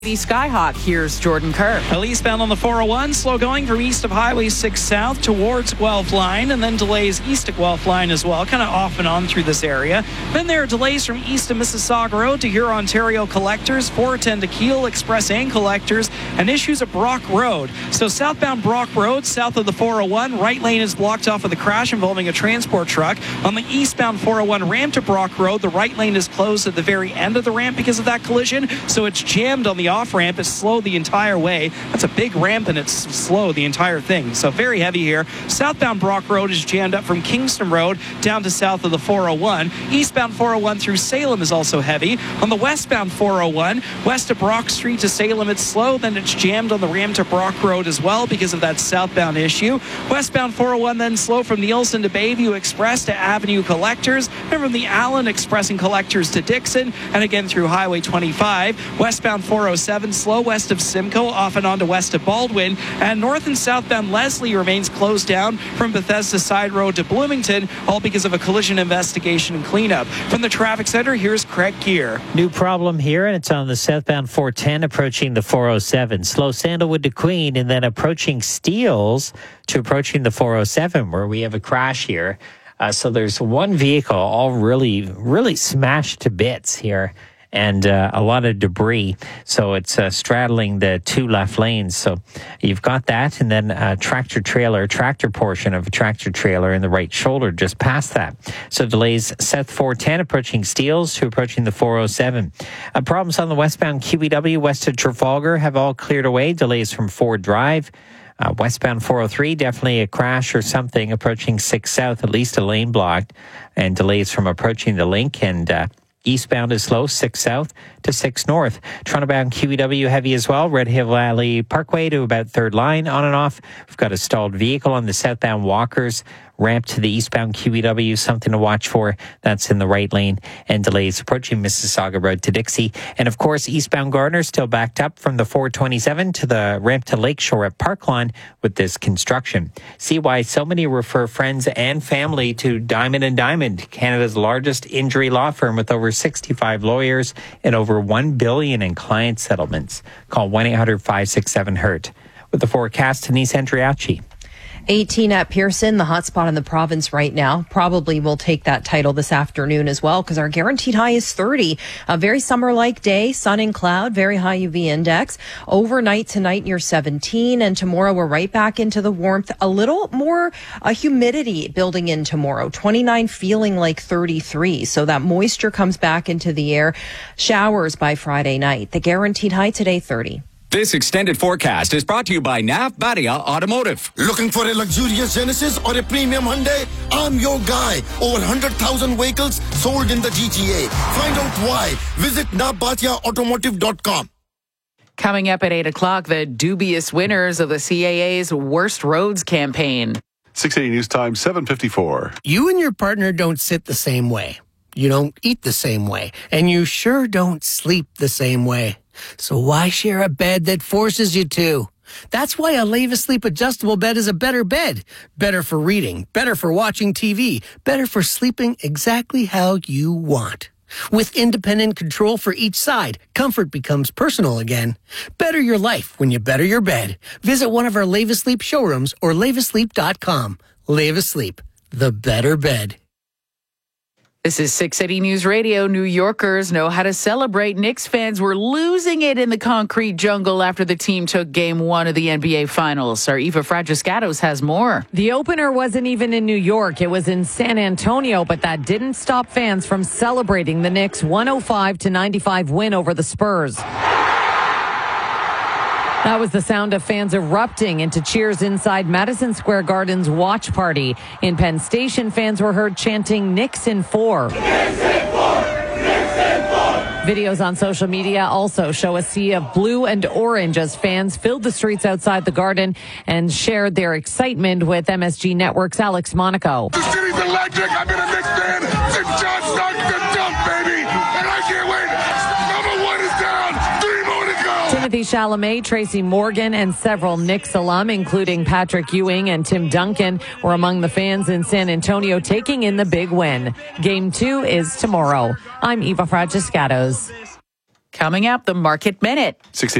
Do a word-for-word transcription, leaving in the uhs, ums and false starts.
Skyhawk, here's Jordan Kerr. Well, eastbound on the four oh one, slow going from east of Highway six South towards Guelph Line, and then delays east of Guelph Line as well, kind of off and on through this area. Then there are delays from east of Mississauga Road to Huron-Ontario Collectors, four ten to Kiel Express and Collectors, and issues at Brock Road. So southbound Brock Road, south of the four oh one, right lane is blocked off with a crash involving a transport truck. On the eastbound four oh one ramp to Brock Road, the right lane is closed at the very end of the ramp because of that collision, so it's jammed on the off-ramp. It's slow the entire way. That's a big ramp, and it's slow the entire thing. So very heavy here. Southbound Brock Road is jammed up from Kingston Road down to south of the four oh one. Eastbound four oh one through Salem is also heavy. On the westbound four oh one, west of Brock Street to Salem, it's slow. Then it's jammed on the ramp to Brock Road as well because of that southbound issue. Westbound four oh one then slow from Nielsen to Bayview Express to Avenue Collectors, and from the Allen Express and Collectors to Dixon, and again through Highway twenty-five. Westbound four oh seven slow west of Simcoe, off and on to west of Baldwin, and north and southbound Leslie remains closed down from Bethesda Side Road to Bloomington, all because of a collision investigation and cleanup. From the traffic center, here's Craig Gear. New problem here, and it's on the southbound four ten approaching the four oh seven. Slow Sandalwood to Queen, and then approaching Steeles to approaching the four oh seven, where we have a crash here. Uh, so there's one vehicle all really, really smashed to bits here, and uh, a lot of debris. So it's uh, straddling the two left lanes. So you've got that, and then a tractor trailer, tractor portion of a tractor trailer in the right shoulder just past that. So delays South four ten approaching Steeles to approaching the four oh seven. Uh, problems on the westbound Q E W west of Trafalgar have all cleared away. Delays from Ford Drive. Uh, westbound four oh three, definitely a crash or something approaching six South, at least a lane blocked, and delays from approaching the link, and uh, eastbound is slow, six South to six North. Toronto-bound Q E W heavy as well. Red Hill Valley Parkway to about third line, on and off. We've got a stalled vehicle on the southbound Walkers ramp to the eastbound Q E W, something to watch for. That's in the right lane, and delays approaching Mississauga Road to Dixie. And of course, eastbound Gardner still backed up from the four twenty-seven to the ramp to Lakeshore at Parklawn with this construction. See why so many refer friends and family to Diamond and Diamond, Canada's largest injury law firm with over sixty-five lawyers and over one billion in client settlements. Call one eight hundred five six seven hurt. With the forecast, Denise Andriachi. eighteen at Pearson, the hot spot in the province right now. Probably will take that title this afternoon as well, because our guaranteed high is thirty. A very summer-like day, sun and cloud, very high U V index. Overnight tonight near seventeen, and tomorrow we're right back into the warmth. A little more uh, humidity building in tomorrow. twenty-nine feeling like thirty-three, so that moisture comes back into the air. Showers by Friday night. The guaranteed high today, thirty. This extended forecast is brought to you by Navbadia Automotive. Looking for a luxurious Genesis or a premium Hyundai? I'm your guy. Over one hundred thousand vehicles sold in the G T A. Find out why. Visit navbadia automotive dot com. Coming up at eight o'clock, the dubious winners of the C A A's Worst Roads campaign. six eighty News Time, seven fifty-four. You and your partner don't sit the same way. You don't eat the same way. And you sure don't sleep the same way. So why share a bed that forces you to? That's why a Leva Sleep adjustable bed is a better bed. Better for reading, better for watching T V, better for sleeping exactly how you want. With independent control for each side, comfort becomes personal again. Better your life when you better your bed. Visit one of our Leva Sleep showrooms or leva sleep dot com. Leva Sleep, the better bed. This is six eighty News Radio. New Yorkers know how to celebrate. Knicks fans were losing it in the concrete jungle after the team took game one of the N B A Finals. Our Eva Fragiscatos has more. The opener wasn't even in New York. It was in San Antonio, but that didn't stop fans from celebrating the Knicks' one oh five to ninety-five win over the Spurs. That was the sound of fans erupting into cheers inside Madison Square Garden's watch party. In Penn Station, fans were heard chanting Knicks in four. Knicks in four! Knicks in four! Videos on social media also show a sea of blue and orange as fans filled the streets outside the Garden and shared their excitement with M S G Network's Alex Monaco. The city's electric. I've been a Knicks fan since John Stockton dumped, baby. And I can't wait. Number one is down. Three more to go. Timothy Chalamet, Tracy Morgan, and several Knicks alum, including Patrick Ewing and Tim Duncan, were among the fans in San Antonio taking in the big win. Game two is tomorrow. I'm Eva Fragiscatos. Coming up, the Market Minute.